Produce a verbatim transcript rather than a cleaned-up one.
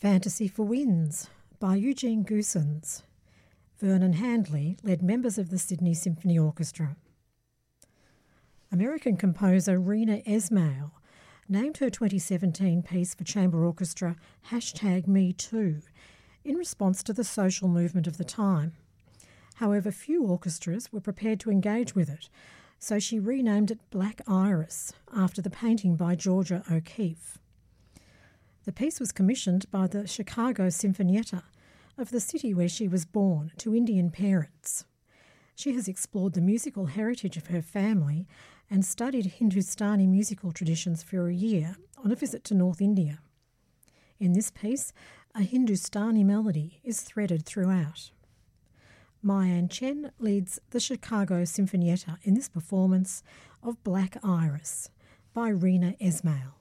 Fantasy for Winds by Eugene Goossens. Vernon Handley led members of the Sydney Symphony Orchestra. American composer Rena Esmail named her twenty seventeen piece for chamber orchestra hashtag Me Too in response to the social movement of the time. However, few orchestras were prepared to engage with it, so she renamed it Black Iris after the painting by Georgia O'Keeffe. The piece was commissioned by the Chicago Sinfonietta of the city where she was born to Indian parents. She has explored the musical heritage of her family and studied Hindustani musical traditions for a year on a visit to North India. In this piece, a Hindustani melody is threaded throughout. Mayan Chen leads the Chicago Sinfonietta in this performance of Black Iris by Rena Esmail.